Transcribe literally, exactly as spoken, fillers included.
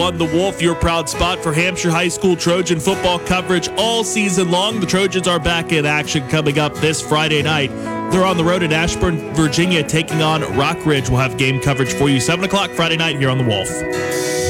On the Wolf, your proud spot for Hampshire High School Trojan football coverage all season long. The Trojans are back in action coming up this Friday night. They're on the road in Ashburn, Virginia, taking on Rockridge. We'll have game coverage for you seven o'clock Friday night here on the Wolf.